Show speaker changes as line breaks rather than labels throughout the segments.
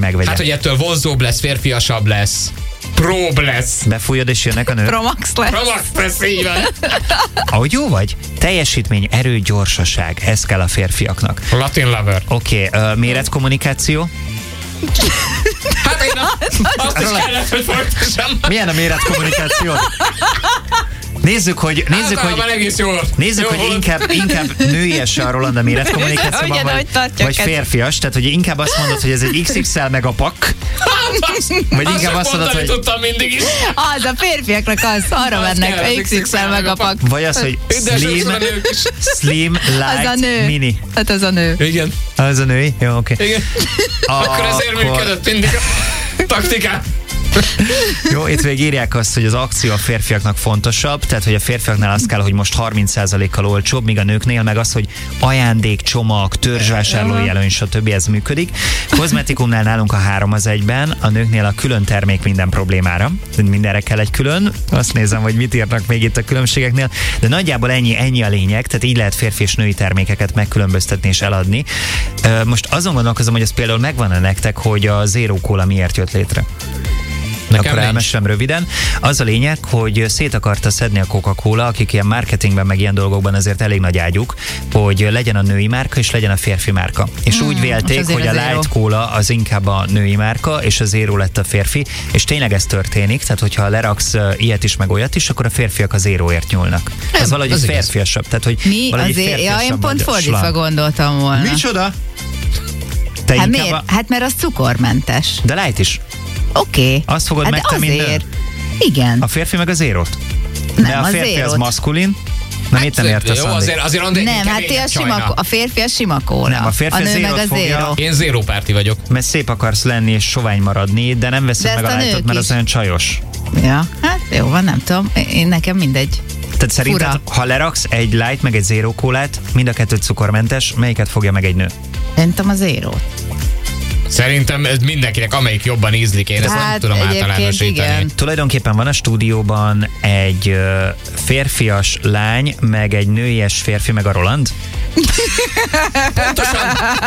megvegye.
Hát, hogy ettől vonzóbb lesz, férfiasabb lesz. Prób lesz.
Befújod és jönnek a nők?
Promax lesz.
Promax lesz, így van.
Ahogy jó vagy? Teljesítmény, erő, gyorsaság. Ez kell a férfiaknak.
Latin lover.
Oké, méretkommunikáció.
Hát én azt is kellett, hogy folytassam.
Milyen a méretkommunikáció? Nézzük, hogy
egész jó.
Nézzük,
jó
hogy inkább nőies a Roland a méretkommunikációban, vagy férfias. Tehát, hogy inkább azt mondod, hogy ez egy XXL meg a pak. Vagy inkább azt mondod, hogy...
tudtam mindig is.
Az a férfiaknak arra mennek, a XXL meg a pak.
Vagy az, hogy slim, light, mini.
Hát az a nő.
Igen.
Az a női? Jó, oké.
Igen. Akkor ezért működött mindig a taktikát.
Jó, itt végig írják azt, hogy az akció a férfiaknak fontosabb, tehát hogy a férfiaknál az kell, hogy most 30%-kal olcsóbb, míg a nőknél meg az, hogy ajándék, csomag, törzsvásárlói előny, stb. Ez működik. Kozmetikumnál nálunk a 3-1-ben, a nőknél a külön termék minden problémára. Mindenre kell egy külön. Azt nézem, hogy mit írnak még itt a különbségeknél, de nagyjából ennyi a lényeg, tehát így lehet férfi és női termékeket megkülönböztetni és eladni. Most azon gondolkozom, hogy ez például megvan-e nektek, hogy a Zero Cola miért jött létre? Akkor elmesem röviden. Az a lényeg, hogy szét akarta szedni a Coca-Cola, akik ilyen marketingben, meg ilyen dolgokban azért elég nagy ágyuk, hogy legyen a női márka, és legyen a férfi márka. És úgy vélték, hogy a Light Cola az inkább a női márka, és a Zero lett a férfi, és tényleg ez történik, tehát hogyha leraksz ilyet is, meg olyat is, akkor a férfiak a Zeroért nyúlnak. Ez valahogy férfiasabb. Tehát, hogy
mi azért? Ja, én pont fordítva gondoltam volna.
Micsoda?
Hát mert az cukormentes.
De Light is.
Oké.
Azt fogod
hát
megtenni
azért. Igen.
A férfi meg a Zérót?
Nem,
de a férfi az maszkulin? Nem, itt nem értesz,
jó, azért
nem, hát a férfi a sima kóla.
Nem, a férfi a nő meg a Zero.
Én Zero párti vagyok.
Mert szép akarsz lenni és sovány maradni, de nem veszed meg a Lightot, mert az olyan csajos.
Ja, hát jó van, nem tudom. Nekem mindegy.
Tehát szerinted, ha leraksz egy Light meg egy Zero kólát, mind a kettő cukormentes, melyiket fogja meg egy nő?
Szerintem a Zero.
Szerintem ez mindenkinek, amelyik jobban ízlik, én ezt nem tudom általánosítani.
Igen.
Tulajdonképpen van a stúdióban egy férfias lány, meg egy nőies férfi, meg a Roland.
Pontosan.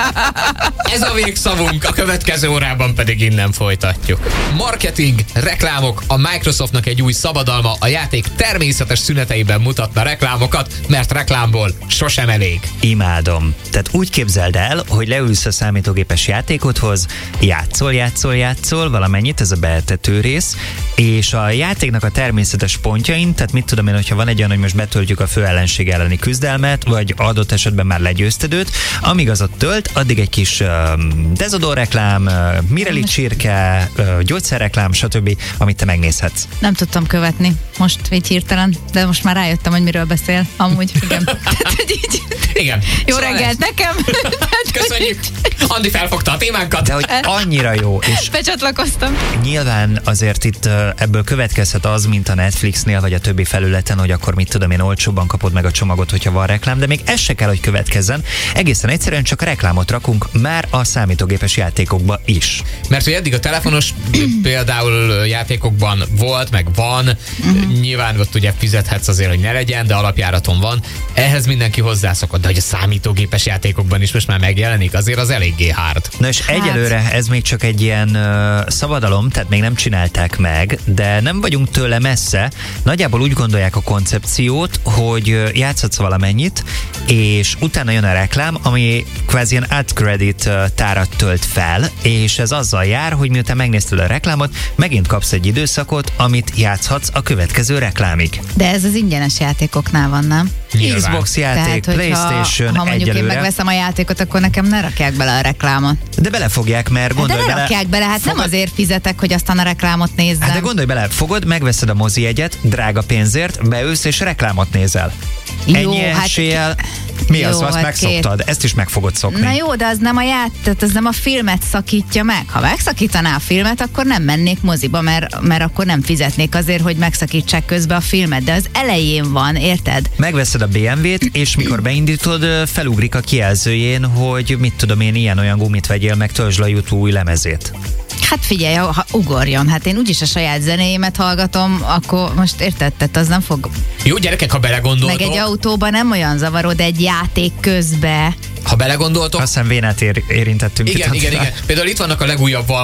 Ez a végszavunk, a következő órában pedig innen folytatjuk. Marketing, reklámok, a Microsoftnak egy új szabadalma, a játék természetes szüneteiben mutatna reklámokat, mert reklámból sosem elég.
Imádom. Tehát úgy képzeld el, hogy leülsz a számítógépes játékodhoz, játszol valamennyit, ez a beeltető rész, és a játéknak a természetes pontjain, tehát mit tudom én, hogyha van egy olyan, hogy most betöltjük a főellenség elleni küzdelmet, vagy adott esetben már legyőzted őt, amíg az ott tölt, addig egy kis dezodor reklám, Mireli csirke, gyógyszerreklám, stb., amit te megnézhetsz.
Nem tudtam követni most így hirtelen, de most már rájöttem, hogy miről beszél. Amúgy, igen.
Igen.
Jó reggelt nekem!
Köszönjük! Andi felfogta a témánkat.
De hogy annyira jó. És
becsatlakoztam.
Nyilván azért itt ebből következhet az, mint a Netflixnél, vagy a többi felületen, hogy akkor mit tudom én, olcsóbban kapod meg a csomagot, hogyha van reklám, de még ez se kell, hogy következzen. Egészen egyszerűen csak a reklámot rakunk már a számítógépes játékokba is.
Mert hogy eddig a telefonos például játékokban volt, meg van, nyilván ott ugye fizethetsz azért, hogy ne legyen, de alapjáraton van. Ehhez mindenki hozzászokott, de hogy a számítógépes játékokban is most már megjelenik, azért az eléggé hard.
Na és egyelőre ez még csak egy ilyen szabadalom, tehát még nem csinálták meg, de nem vagyunk tőle messze. Nagyjából úgy gondolják a koncepciót, hogy játszhatsz valamennyit, és utána jön a reklám, ami kvázi ilyen ad credit tárat tölt fel, és ez azzal jár, hogy miután megnézted a reklámot, megint kapsz egy időszakot, amit játszhatsz a következő reklámig.
De ez az ingyenes játékoknál van, nem?
Nyilván.
Xbox játék, tehát, PlayStation,
ha mondjuk
egyelőre.
én megveszem a játékot, akkor nekem ne rakják bele a reklámot.
De belefogják, mert gondolj
de ne rakják bele, hát nem azért fizetek, hogy aztán a reklámot nézzem.
Hát de gondolj bele, fogod, megveszed a mozi jegyet, drága pénzért, beülsz és reklámot nézel. Ennyi eséllyel, mi az, azt megszoktad, ezt is meg fogod szokni.
Na jó, de az nem tehát az nem a filmet szakítja meg. Ha megszakítaná a filmet, akkor nem mennék moziba, mert akkor nem fizetnék azért, hogy megszakítsák közben a filmet, de az elején van, érted?
Megveszed a BMW-t, és mikor beindítod, felugrik a kijelzőjén, hogy mit tudom én, ilyen-olyan gumit vegyél, meg töltsd le a YouTube új lemezét.
Hát figyelj, ha ugorjon, hát én úgyis a saját zenéimet hallgatom, akkor most érted, tehát az nem fog...
Jó, gyerekek, ha belegondoltok...
Meg egy autóban nem olyan zavaró, de egy játék közbe...
Ha belegondoltok...
Azt hiszem vénát érintettünk.
Igen. Például itt vannak a legújabb